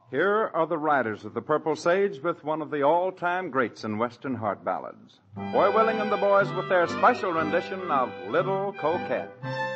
Here are the riders of the Purple Sage with one of the all-time greats in Western heart ballads. Foy Willing and the boys with their special rendition of Little Coquette.